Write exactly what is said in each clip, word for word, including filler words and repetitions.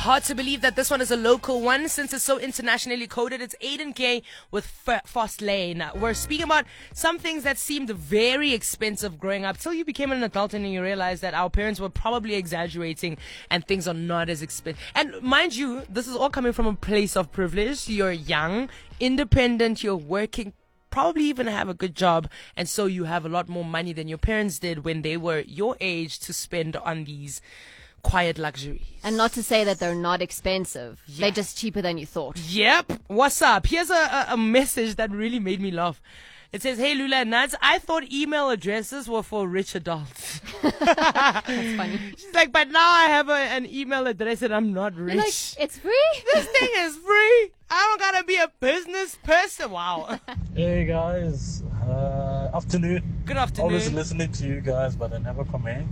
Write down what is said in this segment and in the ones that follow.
Hard to believe that this one is a local one since it's so internationally coded. It's Aiden K with F- Fast Lane. We're speaking about some things that seemed very expensive growing up till you became an adult and you realized that our parents were probably exaggerating and things are not as expensive. And mind you, this is all coming from a place of privilege. You're young, independent, you're working, probably even have a good job, and so you have a lot more money than your parents did when they were your age to spend on these quiet luxuries. And not to say that they're not expensive. Yeah. They're just cheaper than you thought. Yep. What's up? Here's a, a, a message that really made me laugh. It says, "Hey Lula and Nads, I thought email addresses were for rich adults." That's funny. She's like, but now I have a, an email address and I'm not rich. You're like, it's free? This thing is free. I don't gotta be a business person. Wow. Hey guys, uh, afternoon. Good afternoon. Always listening to you guys, but I never comment.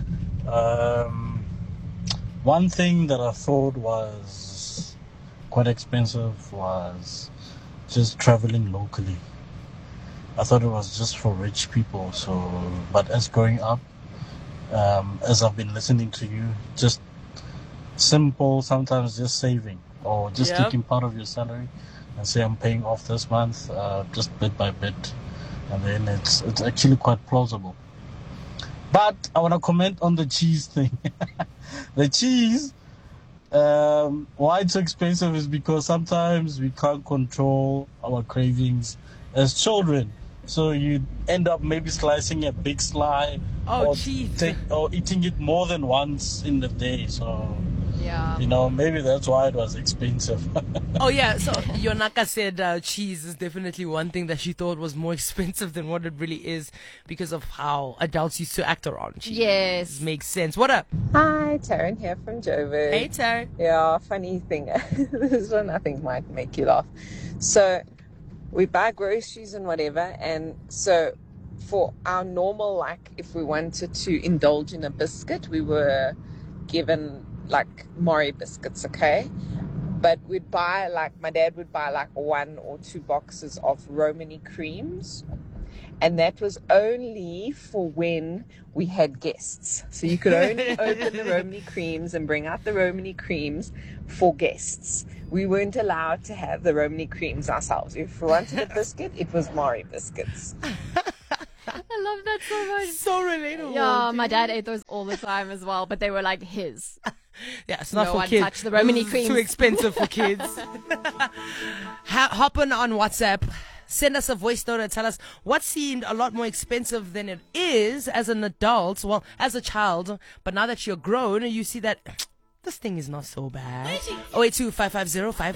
Um, one thing that I thought was quite expensive was just traveling locally. I thought it was just for rich people. So, but as growing up, um, as I've been listening to you, just simple, sometimes just saving or just Yep. taking part of your salary and say I'm paying off this month, uh, just bit by bit, and then it's it's actually quite plausible. But I want to comment on the cheese thing. The cheese, um, why it's so expensive is because sometimes we can't control our cravings as children. So you end up maybe slicing a big slice Oh, or, cheese. take, or eating it more than once in the day. So, Yeah. you know, maybe that's why it was expensive. Oh yeah, so Yonaka said uh, cheese is definitely one thing that she thought was more expensive than what it really is because of how adults used to act around cheese. Yes. Makes sense. What up? Hi, Taryn here from Joburg. Hey, Tar. Yeah, funny thing. This one I think might make you laugh. So we buy groceries and whatever, and so for our normal, like if we wanted to indulge in a biscuit, we were given like Mori biscuits, okay? But we'd buy like, my dad would buy like one or two boxes of Romany creams. And that was only for when we had guests. So you could only open the Romany creams and bring out the Romany creams for guests. We weren't allowed to have the Romany creams ourselves. If we wanted a biscuit, it was Mari biscuits. I love that so much. So relatable. Yeah, dude. my dad ate those all the time as well, but they were like his. Yeah, it's not No for one kids. touched the Romany This is creams. Too expensive for kids. ha- hop on on WhatsApp. Send us a voice note and tell us what seemed a lot more expensive than it is as an adult, well, as a child. But now that you're grown, you see that this thing is not so bad. oh eight two, five five zero, five